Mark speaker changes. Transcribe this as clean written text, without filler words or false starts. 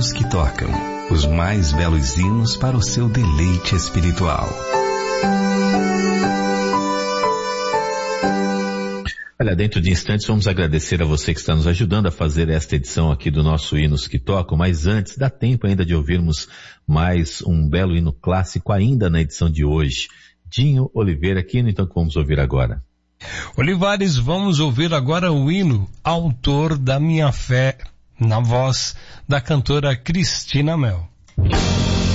Speaker 1: hinos que tocam, os mais belos hinos para o seu deleite espiritual.
Speaker 2: Olha, dentro de instantes vamos agradecer a você que está nos ajudando a fazer esta edição aqui do nosso Hinos que Tocam, mas antes dá tempo ainda de ouvirmos mais um belo hino clássico ainda na edição de hoje. Dinho Oliveira, que hino então que vamos ouvir agora?
Speaker 3: Olivares, vamos ouvir agora o hino Autor da Minha Fé, na voz da cantora Cristina Mel.